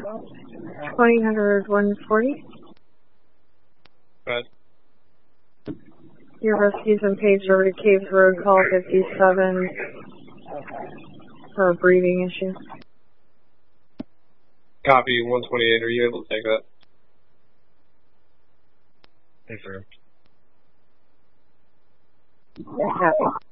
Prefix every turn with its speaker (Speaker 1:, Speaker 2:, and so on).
Speaker 1: 2000 140.
Speaker 2: Good.
Speaker 1: Your rescues in Page River Caves Road, call 57 for a breathing issue.
Speaker 2: Copy 128. Are you able to take that?
Speaker 3: Thanks, sir.
Speaker 1: Copy.